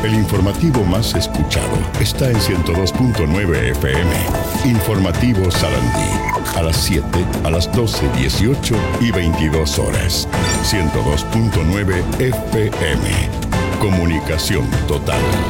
El informativo más escuchado está en 102.9 FM. Informativo Sarandí. A las 7, a las 12, 18 y 22 horas. 102.9 FM. Comunicación total.